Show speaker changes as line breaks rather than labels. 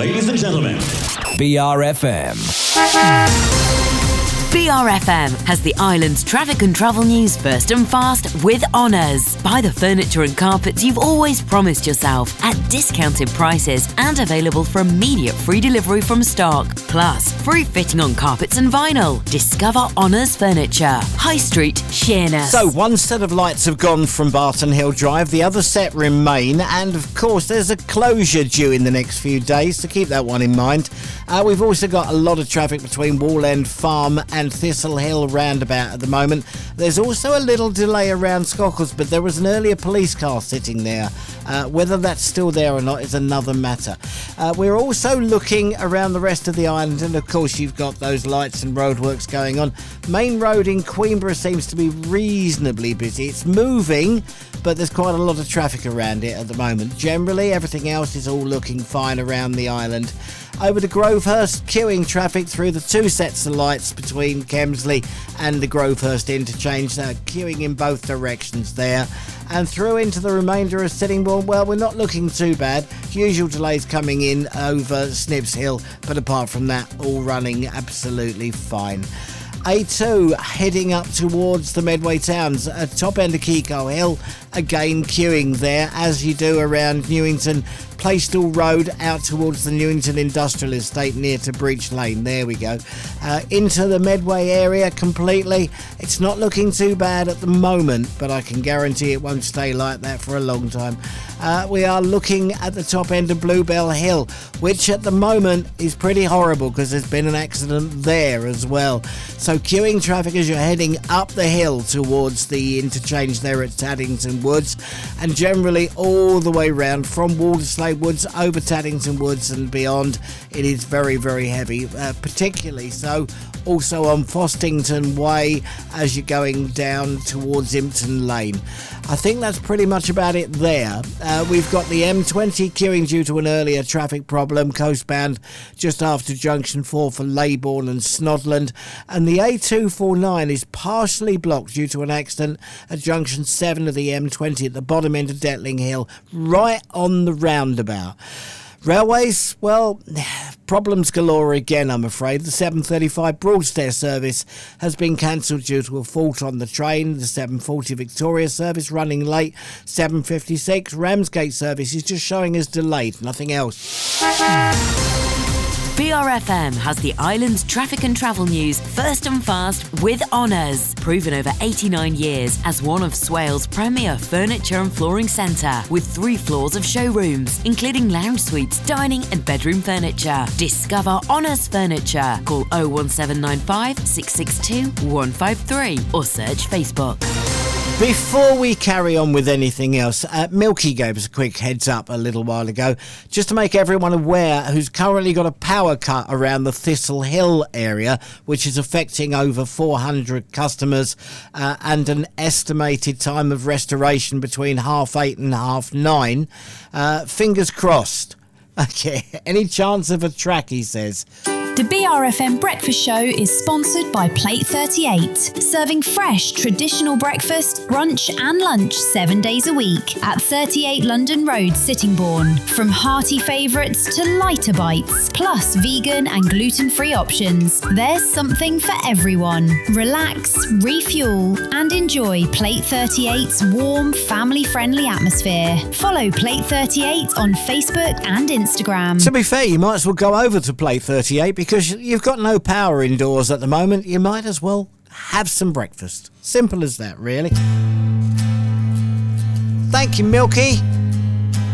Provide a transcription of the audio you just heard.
Ladies and gentlemen,
BRFM.
BRFM has the island's traffic and travel news first and fast with Honours. Buy the furniture and carpets you've always promised yourself at discounted prices and available for immediate free delivery from stock. Plus, free fitting on carpets and vinyl. Discover Honours Furniture. High Street, Sheerness.
So, one set of lights have gone from Barton Hill Drive, the other set remain, and of course there's a closure due in the next few days, so keep that one in mind. We've also got a lot of traffic between Wall End Farm and Thistle Hill roundabout at the moment. There's also a little delay around Scockles, but there was an earlier police car sitting there. Whether that's still there or not is another matter. We're also looking around the rest of the island, and of course you've got those lights and roadworks going on. Main Road in Queenborough seems to be reasonably busy. It's moving, but there's quite a lot of traffic around it at the moment. Generally, everything else is all looking fine around the island. Over to Grovehurst, queuing traffic through the two sets of lights between Kemsley and the Grovehurst interchange. Queuing in both directions there. And through into the remainder of Sittingbourne, well, we're not looking too bad. Usual delays coming in over Snibbs Hill, but apart from that, all running absolutely fine. A2 heading up towards the Medway Towns, top end of Kiko Hill, again queuing there as you do around Newington Playstall Road out towards the Newington Industrial Estate near to Breach Lane. There we go. Into the Medway area completely. It's not looking too bad at the moment, but I can guarantee it won't stay like that for a long time. We are looking at the top end of Bluebell Hill, which at the moment is pretty horrible because there's been an accident there as well. So queuing traffic as you're heading up the hill towards the interchange there at Taddington Woods, and generally all the way round from Walderslade Woods over Taddington Woods and beyond. It is very, very heavy, particularly so also on Fostington Way as you're going down towards Impton Lane. I think that's pretty much about it there. We've got the M20 queuing due to an earlier traffic problem, coastbound just after Junction 4 for Leybourne and Snodland, and the A249 is partially blocked due to an accident at Junction 7 of the M20 at the bottom end of Detling Hill, right on the roundabout. Railways, well, problems galore again, I'm afraid. The 7:35 Broadstairs service has been cancelled due to a fault on the train. The 7:40 Victoria service running late. 7:56 Ramsgate service is just showing as delayed, nothing else.
BRFM has the island's traffic and travel news first and fast with Honours. Proven over 89 years as one of Swale's premier furniture and flooring centre, with 3 floors of showrooms, including lounge suites, dining and bedroom furniture. Discover Honours Furniture. Call 01795 662 153 or search Facebook.
Before we carry on with anything else, Milky gave us a quick heads up a little while ago, just to make everyone aware who's currently got a power cut around the Thistle Hill area, which is affecting over 400 customers and an estimated time of restoration between 8:30 and 9:30. Fingers crossed. Okay, any chance of a track, he says.
The BRFM Breakfast Show is sponsored by Plate 38, serving fresh, traditional breakfast, brunch and lunch 7 days a week at 38 London Road, Sittingbourne. From hearty favourites to lighter bites, plus vegan and gluten-free options, there's something for everyone. Relax, refuel and enjoy Plate 38's warm, family-friendly atmosphere. Follow Plate 38 on Facebook and Instagram.
To be fair, you might as well go over to Plate 38 because you've got no power indoors at the moment. You might as well have some breakfast. Simple as that, really. Thank you, Milky.